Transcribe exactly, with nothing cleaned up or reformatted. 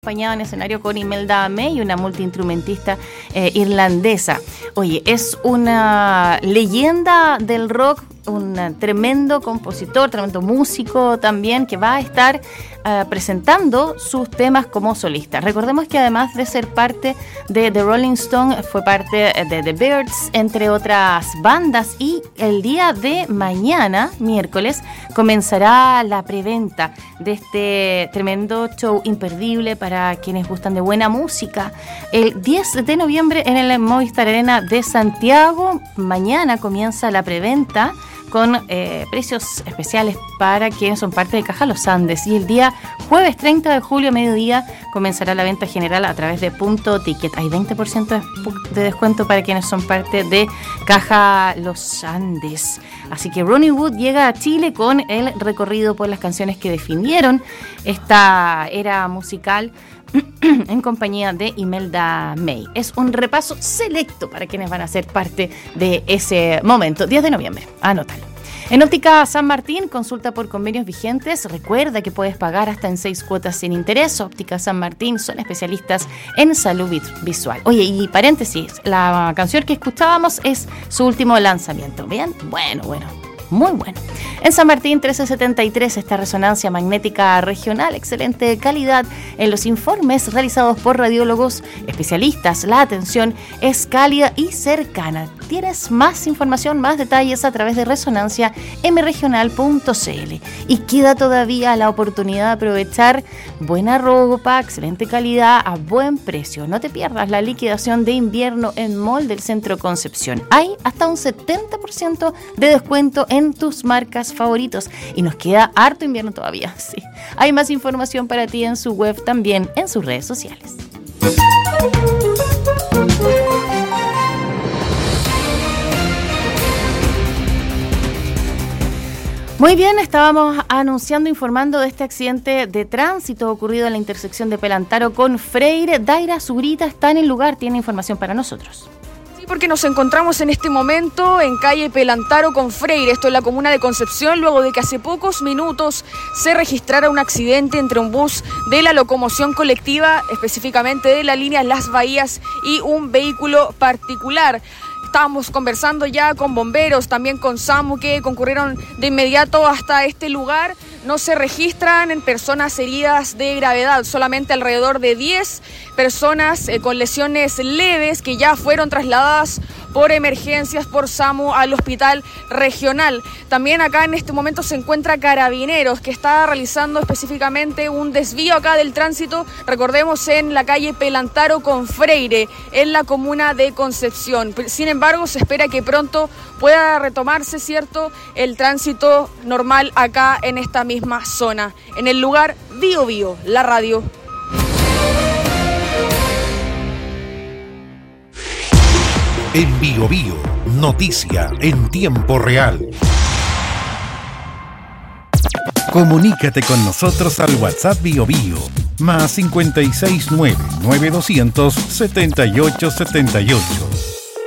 acompañado en escenario con Imelda May, una multiinstrumentista eh, irlandesa. Oye, es una leyenda del rock, un tremendo compositor, tremendo músico también, que va a estar uh, presentando sus temas como solista. Recordemos que además de ser parte de The Rolling Stone, fue parte de The Byrds, entre otras bandas, y el día de mañana, miércoles, comenzará la preventa de este tremendo show imperdible para quienes gustan de buena música. El diez de noviembre en el Movistar Arena de Santiago, mañana comienza la preventa con eh, precios especiales para quienes son parte de Caja Los Andes, y el día jueves treinta de julio a mediodía comenzará la venta general a través de Punto Ticket. Hay veinte por ciento de descuento para quienes son parte de Caja Los Andes. Así que Ronnie Wood llega a Chile con el recorrido por las canciones que definieron esta era musical en compañía de Imelda May. Es un repaso selecto para quienes van a ser parte de ese momento. diez de noviembre, anótalo. En Óptica San Martín, consulta por convenios vigentes. Recuerda que puedes pagar hasta en seis cuotas sin interés. Óptica San Martín son especialistas en salud visual. Oye, y paréntesis, la canción que escuchábamos es su último lanzamiento. ¿Bien? Bueno, bueno. Muy bueno. En San Martín trece setenta y tres está Resonancia Magnética Regional, excelente calidad en los informes realizados por radiólogos especialistas. La atención es cálida y cercana. Tienes más información, más detalles a través de resonancia m regional punto c l. Y queda todavía la oportunidad de aprovechar buena ropa, excelente calidad, a buen precio. No te pierdas la liquidación de invierno en Mall del Centro Concepción. Hay hasta un setenta por ciento de descuento en en tus marcas favoritos, y nos queda harto invierno todavía. Sí. Hay más información para ti en su web, también en sus redes sociales. Muy bien, estábamos anunciando, informando de este accidente de tránsito ocurrido en la intersección de Pelantaro con Freire. Daira Zurita está en el lugar, tiene información para nosotros. Porque nos encontramos en este momento en calle Pelantaro con Freire, esto en la comuna de Concepción, luego de que hace pocos minutos se registrara un accidente entre un bus de la locomoción colectiva, específicamente de la línea Las Bahías, y un vehículo particular. Estábamos conversando ya con bomberos, también con SAMU, que concurrieron de inmediato hasta este lugar. No se registran en personas heridas de gravedad, solamente alrededor de diez personas eh, con lesiones leves que ya fueron trasladadas por emergencias por SAMU al hospital regional. También acá en este momento se encuentra Carabineros, que está realizando específicamente un desvío acá del tránsito, recordemos, en la calle Pelantaro con Freire, en la comuna de Concepción. Sin embargo, se espera que pronto pueda retomarse, ¿cierto?, el tránsito normal acá en esta misma zona. En el lugar, Bio Bio, la radio. En Bio Bio, noticia en tiempo real. Comunícate con nosotros al WhatsApp Bio Bio, más cinco seis nueve, nueve dos cero cero, siete ocho siete ocho.